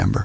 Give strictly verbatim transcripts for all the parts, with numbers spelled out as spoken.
September.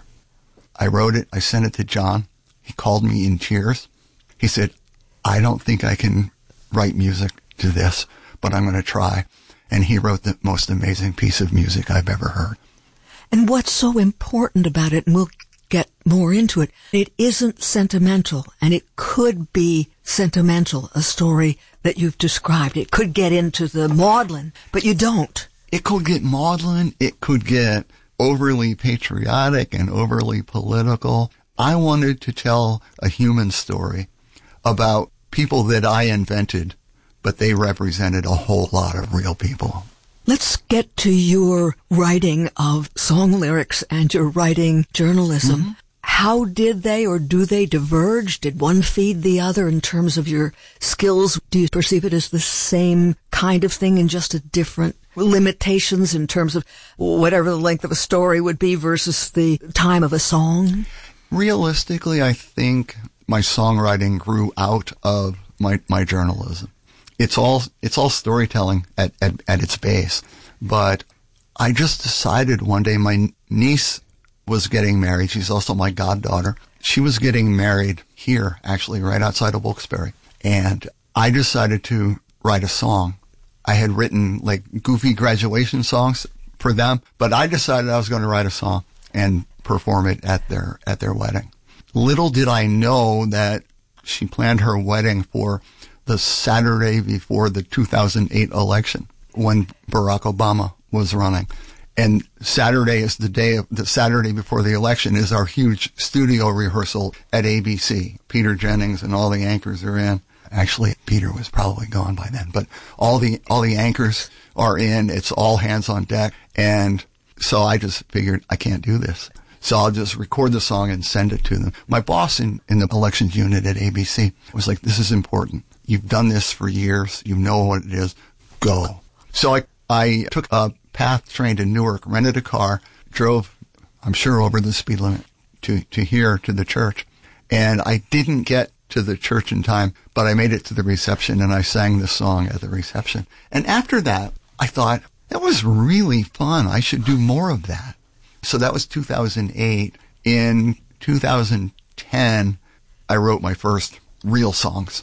I wrote it. I sent it to John. He called me in tears. He said, I don't think I can write music to this, but I'm going to try. And he wrote the most amazing piece of music I've ever heard. And what's so important about it, and we'll get more into it, it isn't sentimental, and it could be sentimental, a story that you've described. It could get into the maudlin, but you don't. It could get maudlin. It could get overly patriotic and overly political. I wanted to tell a human story about people that I invented, but they represented a whole lot of real people. Let's get to your writing of song lyrics and your writing journalism. Mm-hmm. How did they or do they diverge? Did one feed the other in terms of your skills? Do you perceive it as the same kind of thing in just a different limitations in terms of whatever the length of a story would be versus the time of a song? Realistically, I think my songwriting grew out of my, my journalism. It's all, it's all storytelling at, at, at its base. But I just decided one day my niece was getting married. She's also my goddaughter. She was getting married here, actually, right outside of Wilkes-Barre. And I decided to write a song. I had written like goofy graduation songs for them, but I decided I was going to write a song and perform it at their, at their wedding. Little did I know that she planned her wedding for the Saturday before the two thousand eight election when Barack Obama was running. And Saturday is the day of the Saturday before the election is our huge studio rehearsal at A B C. Peter Jennings and all the anchors are in. Actually, Peter was probably gone by then, but all the, all the anchors are in. It's all hands on deck. And so I just figured I can't do this. So I'll just record the song and send it to them. My boss in, in the elections unit at A B C was like, this is important. You've done this for years. You know what it is. Go. So I, I took a PATH train to Newark, rented a car, drove, I'm sure over the speed limit to, to here, to the church. And I didn't get to the church in time, but I made it to the reception and I sang the song at the reception. And after that, I thought, that was really fun. I should do more of that. So that was two thousand eight. In two thousand ten, I wrote my first real songs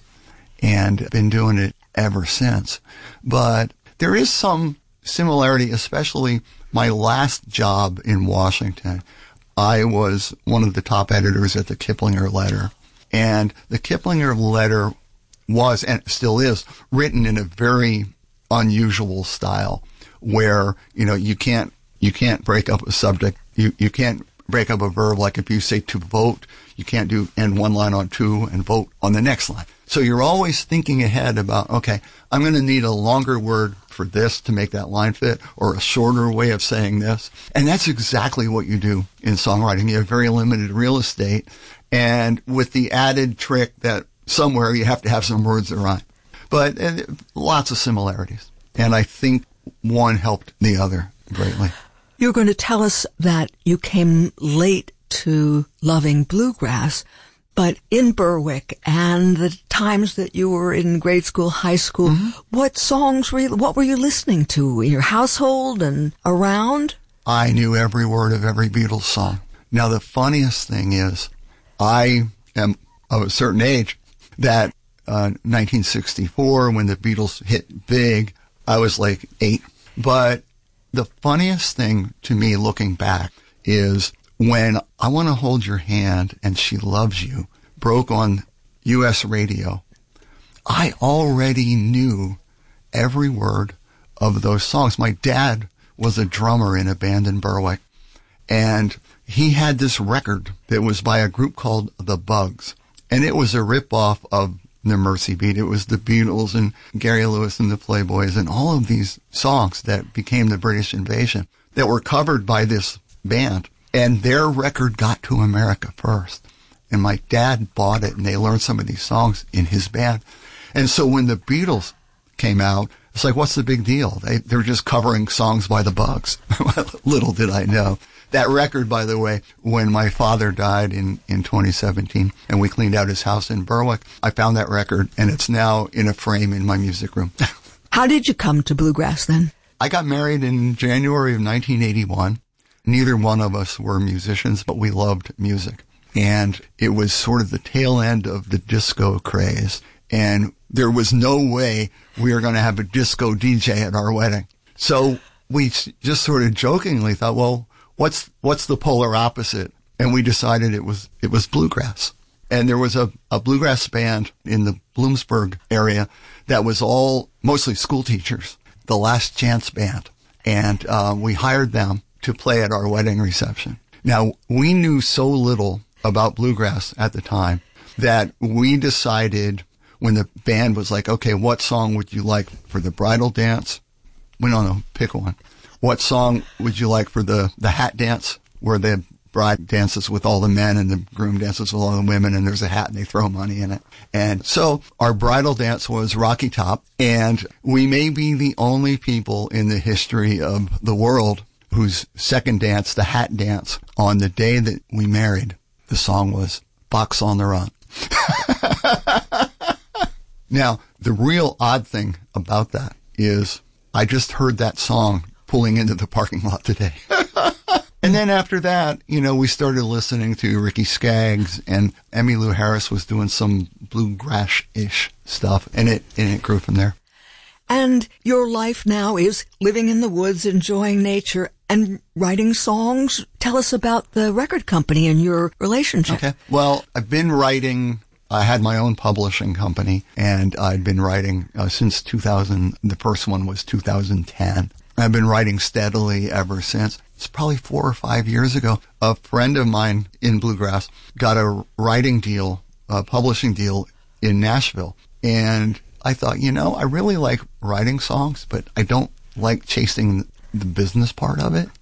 and been doing it ever since. But there is some similarity, especially my last job in Washington. I was one of the top editors at the Kiplinger Letter. And the Kiplinger Letter was, and still is, written in a very unusual style where, you know, you can't, you can't break up a subject. You, you can't break up a verb. Like if you say to vote, you can't do end one line on to and vote on the next line. So you're always thinking ahead about, okay, I'm going to need a longer word for this to make that line fit, or a shorter way of saying this. And that's exactly what you do in songwriting. You have very limited real estate, and with the added trick that somewhere you have to have some words that rhyme. But uh, lots of similarities. And I think one helped the other greatly. You're going to tell us that you came late to loving bluegrass, but in Berwick and the times that you were in grade school, high school, mm-hmm. what songs were you, what were you listening to in your household and around? I knew every word of every Beatles song. Now, the funniest thing is, I am of a certain age that uh, nineteen sixty-four, when the Beatles hit big, I was like eight. But the funniest thing to me looking back is when I Want to Hold Your Hand and She Loves You broke on U S radio, I already knew every word of those songs. My dad was a drummer in a band in Berwick, and he had this record that was by a group called The Bugs, and it was a rip-off of the Mercy Beat. It was the Beatles and Gary Lewis and the Playboys and all of these songs that became the British Invasion that were covered by this band. And their record got to America first. And my dad bought it, and they learned some of these songs in his band. And so when the Beatles came out, it's like, what's the big deal? They, they're just covering songs by the Bugs. Little did I know. That record, by the way, when my father died in, in twenty seventeen, and we cleaned out his house in Berwick, I found that record, and it's now in a frame in my music room. How did you come to bluegrass then? I got married in January of nineteen eighty-one neither one of us were musicians, but we loved music. And it was sort of the tail end of the disco craze. And there was no way we were going to have a disco D J at our wedding. So we just sort of jokingly thought, well, what's, what's the polar opposite? And we decided it was, it was bluegrass. And there was a, a bluegrass band in the Bloomsburg area that was all mostly school teachers, the Last Chance Band. And uh, we hired them to play at our wedding reception. Now, we knew so little about bluegrass at the time that we decided when the band was like, okay, what song would you like for the bridal dance? We don't know, pick one. What song would you like for the, the hat dance, where the bride dances with all the men and the groom dances with all the women, and there's a hat and they throw money in it. And so our bridal dance was Rocky Top, and we may be the only people in the history of the world whose second dance, the hat dance, on the day that we married, the song was Box on the Run. Now, the real odd thing about that is I just heard that song pulling into the parking lot today. And then after that, you know, we started listening to Ricky Skaggs, and Emmylou Harris was doing some bluegrass-ish stuff, and it, and it grew from there. And your life now is living in the woods, enjoying nature, and writing songs. Tell us about the record company and your relationship. Okay. Well, I've been writing. I had my own publishing company, and I'd been writing uh, since two thousand. The first one was two thousand ten. I've been writing steadily ever since. It's probably four or five years ago. A friend of mine in bluegrass got a writing deal, a publishing deal in Nashville. And I thought, you know, I really like writing songs, but I don't like chasing the business part of it.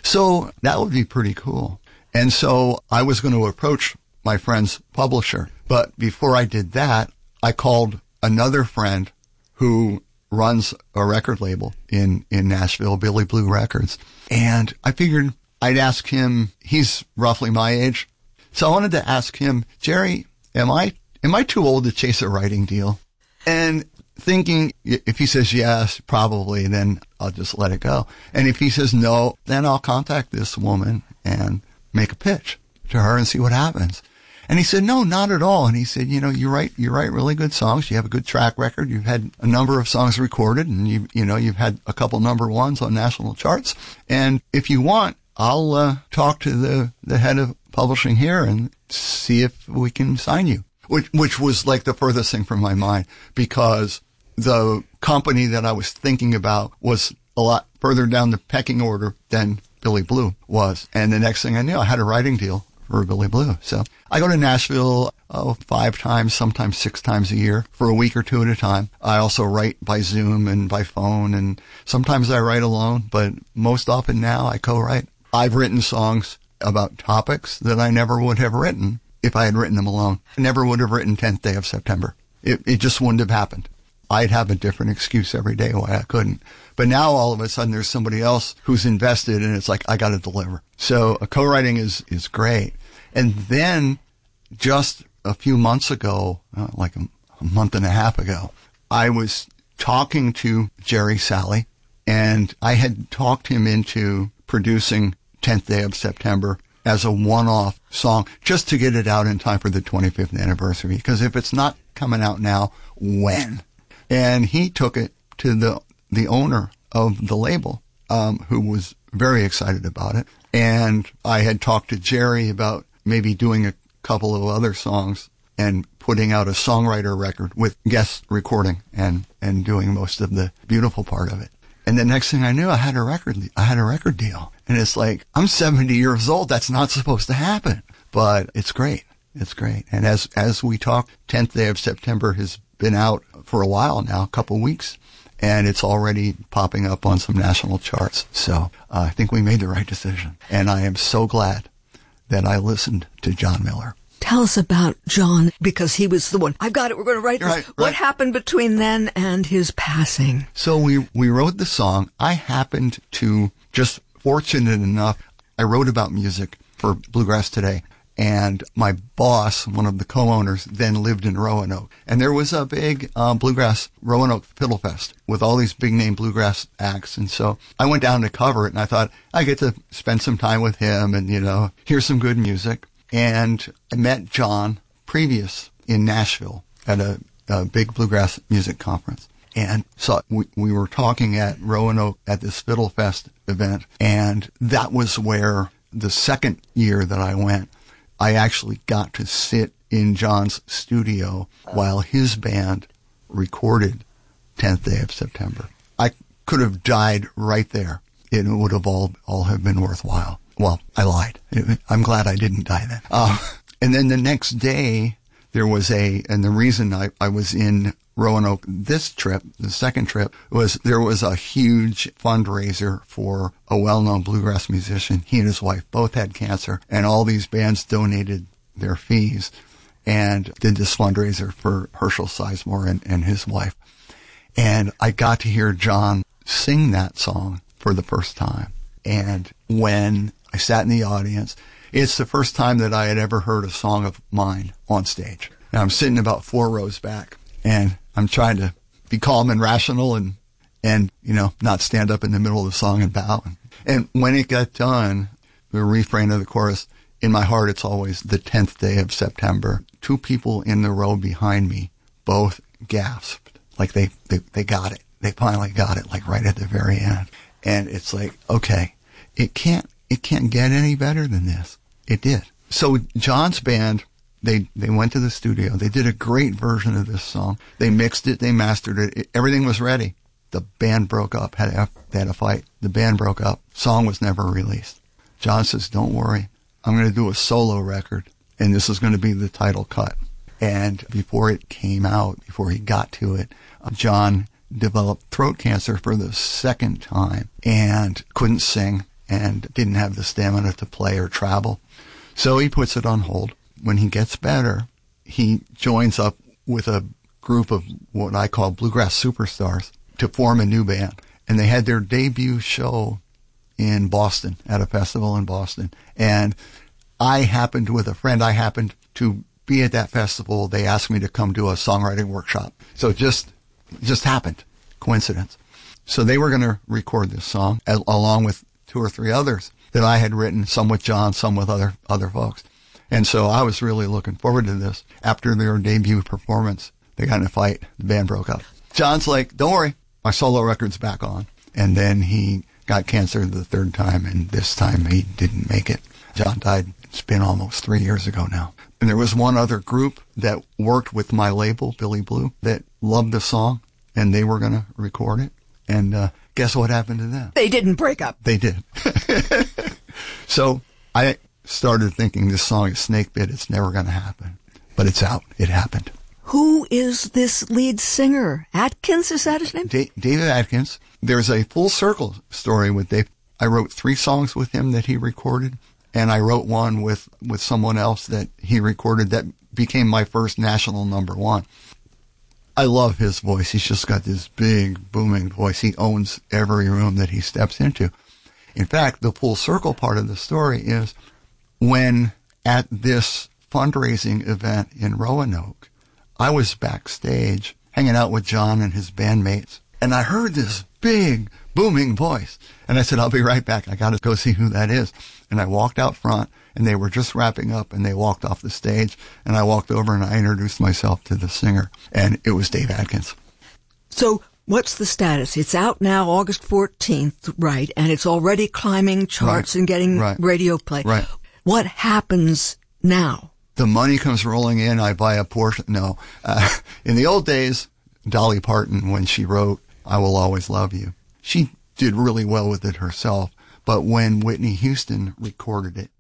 So that would be pretty cool. And so I was going to approach my friend's publisher. But before I did that, I called another friend who runs a record label in, in Nashville, Billy Blue Records. And I figured I'd ask him, he's roughly my age. So I wanted to ask him, Jerry, am I, am I too old to chase a writing deal? And thinking, if he says yes, probably, then I'll just let it go. And if he says no, then I'll contact this woman and make a pitch to her and see what happens. And he said, no, not at all. And he said, you know, you write, you write really good songs. You have a good track record. You've had a number of songs recorded, and you, you know, you've had a couple number ones on national charts. And if you want, I'll uh, talk to the, the head of publishing here and see if we can sign you. Which, which was like the furthest thing from my mind, because the company that I was thinking about was a lot further down the pecking order than Billy Blue was. And the next thing I knew, I had a writing deal for Billy Blue. So I go to Nashville oh, five times, sometimes six times a year for a week or two at a time. I also write by Zoom and by phone, and sometimes I write alone, but most often now I co-write. I've written songs about topics that I never would have written if I had written them alone. I never would have written tenth Day of September. It, it just wouldn't have happened. I'd have a different excuse every day why I couldn't. But now all of a sudden there's somebody else who's invested, and it's like, I got to deliver. So uh, co-writing is, is great. And then just a few months ago, uh, like a, a month and a half ago, I was talking to Jerry Salley, and I had talked him into producing tenth Day of September as a one-off song, just to get it out in time for the twenty-fifth anniversary. Because if it's not coming out now, when? And he took it to the the owner of the label, um, who was very excited about it. And I had talked to Jerry about maybe doing a couple of other songs and putting out a songwriter record with guest recording and, and doing most of the beautiful part of it. And the next thing I knew, I had a record, I had a record deal. And it's like, I'm seventy years old. That's not supposed to happen, but it's great. It's great. And as, as we talk, tenth Day of September has been out for a while now, a couple of weeks, and it's already popping up on some national charts. So uh, I think we made the right decision. And I am so glad that I listened to John Miller. Tell us about John, because he was the one. I've got it. We're going to write this. Right, right. What happened between then and his passing? So we, we wrote the song. I happened to, just fortunate enough, I wrote about music for Bluegrass Today. And my boss, one of the co-owners, then lived in Roanoke. And there was a big uh, bluegrass Roanoke Fiddle Fest with all these big name bluegrass acts. And so I went down to cover it, and I thought I get to spend some time with him and, you know, hear some good music. And I met John previous in Nashville at a, a big bluegrass music conference. And so we, we were talking at Roanoke at this Fiddle Fest event, and that was where the second year that I went, I actually got to sit in John's studio while his band recorded tenth Day of September. I could have died right there. It would have all, all have been worthwhile. Well, I lied. I'm glad I didn't die then. Uh, and then the next day, there was a, and the reason I, I was in Roanoke this trip, the second trip, was there was a huge fundraiser for a well-known bluegrass musician. He and his wife both had cancer, and all these bands donated their fees and did this fundraiser for Herschel Sizemore and, and his wife. And I got to hear John sing that song for the first time. And when I sat in the audience, it's the first time that I had ever heard a song of mine on stage. Now I'm sitting about four rows back, and I'm trying to be calm and rational and, and, you know, not stand up in the middle of the song and bow. And when it got done, the refrain of the chorus, in my heart, it's always the tenth day of September. Two people in the row behind me both gasped, like they, they, they got it. They finally got it, like right at the very end. And it's like, okay, it can't, it can't get any better than this. It did. So John's band, They they went to the studio. They did a great version of this song. They mixed it. They mastered it. it everything was ready. The band broke up. Had a, they had a fight. The band broke up. Song was never released. John says, don't worry. I'm going to do a solo record, and this is going to be the title cut. And before it came out, before he got to it, uh, John developed throat cancer for the second time and couldn't sing and didn't have the stamina to play or travel. So he puts it on hold. When he gets better, he joins up with a group of what I call bluegrass superstars to form a new band. And they had their debut show in Boston, at a festival in Boston. And I happened, with a friend, I happened to be at that festival. They asked me to come do a songwriting workshop. So it just, just happened. Coincidence. So they were going to record this song as, along with two or three others that I had written, some with John, some with other, other folks. And so I was really looking forward to this. After their debut performance, they got in a fight. The band broke up. John's like, don't worry, my solo record's back on. And then he got cancer the third time, and this time he didn't make it. John died. It's been almost three years ago now. And there was one other group that worked with my label, Billy Blue, that loved the song, and they were going to record it. And uh, guess what happened to them? They didn't break up. They did. So I started thinking, this song is snake bit. It's never going to happen. But it's out. It happened. Who is this lead singer? Atkins, is that his name? Da- David Atkins. There's a full circle story with Dave. I wrote three songs with him that he recorded, and I wrote one with, with someone else that he recorded that became my first national number one. I love his voice. He's just got this big, booming voice. He owns every room that he steps into. In fact, the full circle part of the story is when at this fundraising event in Roanoke, I was backstage hanging out with John and his bandmates, and I heard this big, booming voice. And I said, I'll be right back. I got to go see who that is. And I walked out front, and they were just wrapping up, and they walked off the stage. And I walked over, and I introduced myself to the singer, and it was Dave Atkins. So what's the status? It's out now August fourteenth, right? And it's already climbing charts Right. and getting Right. radio play. Right. What happens now? The money comes rolling in. I buy a Porsche. No. Uh, in the old days, Dolly Parton, when she wrote I Will Always Love You, she did really well with it herself. But when Whitney Houston recorded it,